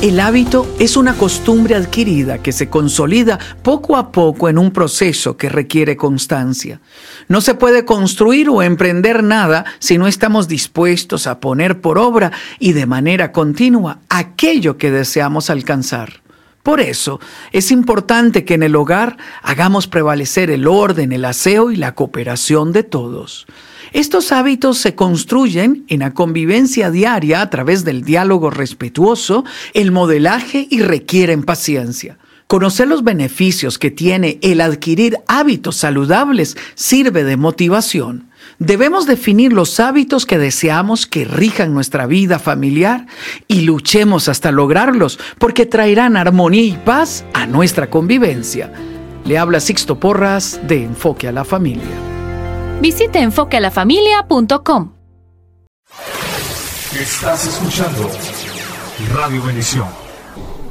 El hábito es una costumbre adquirida que se consolida poco a poco en un proceso que requiere constancia. No se puede construir o emprender nada si no estamos dispuestos a poner por obra y de manera continua aquello que deseamos alcanzar. Por eso, es importante que en el hogar hagamos prevalecer el orden, el aseo y la cooperación de todos. Estos hábitos se construyen en la convivencia diaria a través del diálogo respetuoso, el modelaje y requieren paciencia. Conocer los beneficios que tiene el adquirir hábitos saludables sirve de motivación. Debemos definir los hábitos que deseamos que rijan nuestra vida familiar y luchemos hasta lograrlos, porque traerán armonía y paz a nuestra convivencia. Le habla Sixto Porras de Enfoque a la Familia. Visite enfoquealafamilia.com. Estás escuchando Radio Bendición.